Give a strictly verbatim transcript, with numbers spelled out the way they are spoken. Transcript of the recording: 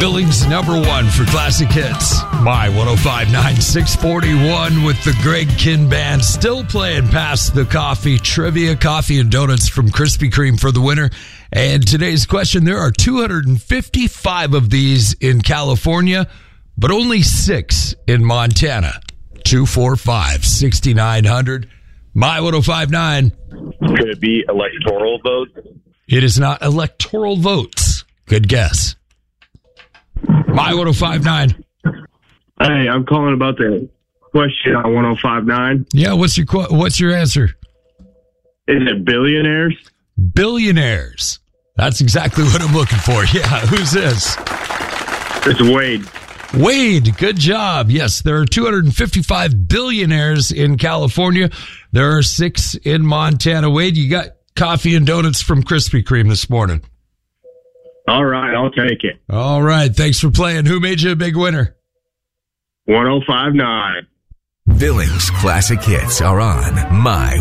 Billings number one for classic hits. My one oh five point nine, six forty-one with the Greg Kihn Band still playing past the coffee. Trivia, coffee, and donuts from Krispy Kreme for the winner. And today's question, there are two hundred fifty-five of these in California, but only six in Montana. two four five, six nine zero zero. My one oh five point nine. Could it be electoral votes? It is not electoral votes. Good guess. My one oh five point nine. Hey, I'm calling about the question on one oh five point nine. Yeah, what's your qu- what's your answer? Is it billionaires? Billionaires. That's exactly what I'm looking for. Yeah, who's this? It's Wade. Wade, good job. Yes, there are two hundred fifty-five billionaires in California. There are six in Montana. Wade, you got coffee and donuts from Krispy Kreme this morning. All right, I'll take it. All right, thanks for playing. Who made you a big winner? one oh five point nine. Billings Classic Hits are on My